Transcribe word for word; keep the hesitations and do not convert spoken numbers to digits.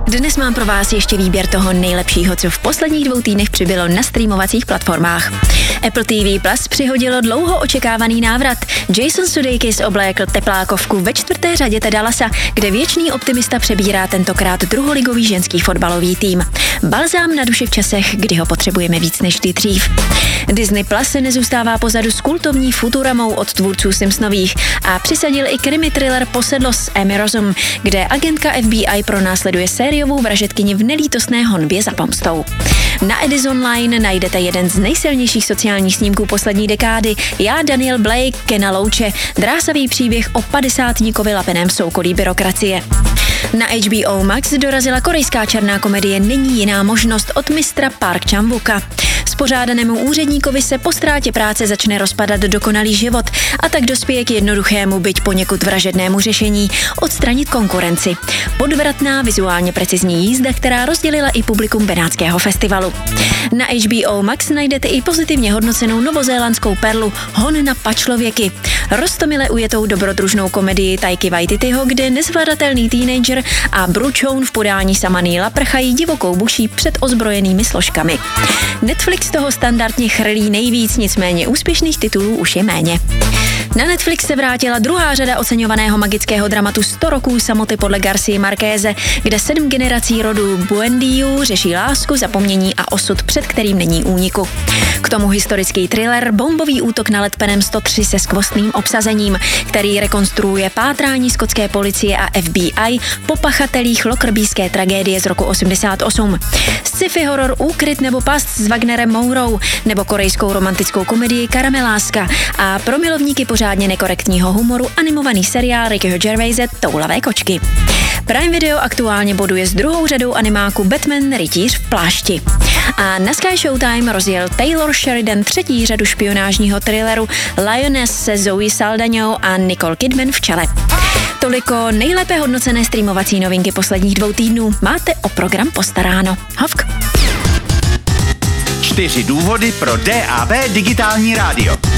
Dnes mám pro vás ještě výběr toho nejlepšího, co v posledních dvou týdnech přibylo na streamovacích platformách. Apple T V Plus přihodilo dlouho očekávaný návrat. Jason Sudeikis oblékl teplákovku ve čtvrté řadě Teda Lassa, kde věčný optimista přebírá tentokrát druholigový ženský fotbalový tým. Balzám na duši v časech, kdy ho potřebujeme víc než kdy dřív. Disney Plus se nezůstává pozadu s kultovní Futuramou od tvůrců Simpsonových a přisadil i krimi thriller Posedlo s Amy Rossum, kde agentka F B I pronásleduje sériovou vražedkyni v nelítostné honbě za pomstou. Na Edison Line najdete jeden z nejsilnějších sociálních snímků poslední dekády. Já, Daniel Blake, Kena Loache, drásavý příběh o padesátníkovi lapeném soukolí byrokracie. Na H B O Max dorazila korejská černá komedie Není jiná možnost od mistra Park Chan-wooka. Spořádanému úředníkovi se po ztrátě práce začne rozpadat dokonalý život a tak dospěje k jednoduchému, byť poněkud vražednému řešení – odstranit konkurenci. Podvratná, vizuálně precizní jízda, která rozdělila i publikum Benátského festivalu. Na H B O Max najdete i pozitivně hodnocenou novozélandskou perlu Hon na pačlověky. Roztomile ujetou dobrodružnou komedii Taiky Waititiho, kde nezvladatelný teenager a Bručoun v podání Sama Neila prchají divokou buší před ozbrojenými složkami. Netflix toho standardně chrlí nejvíc, nicméně úspěšných titulů už je méně. Na Netflix se vrátila druhá řada oceňovaného magického dramatu sto roků samoty podle Garcie Marqueze, kde sedm generací rodu Buendiů řeší lásku, zapomnění a osud, před kterým není úniku. K tomu historický thriller Bombový útok na Letpenem sto tři se skvostným obsazením, který rekonstruuje pátrání skotské policie a F B I po pachatelích lockerbieské tragédie z roku osmdesát osm. Sci-fi horor Úkryt nebo Past s Wagnerem Mourou nebo korejskou romantickou komedii Karameláska a pro milovníky pořádně nekorektního humoru animovaný seriál Rickyho Gervaise Toulavé kočky. Prime Video aktuálně boduje s druhou řadou animáku Batman Rytíř v plášti. A na Sky Showtime rozjel Taylor Sheridan třetí řadu špionážního thrilleru Lioness se Zoe Saldaňou a Nicole Kidman v čele. Toliko nejlépe hodnocené streamovací novinky posledních dvou týdnů. Máte o program postaráno. Hovk. Čtyři důvody pro D A B digitální rádio.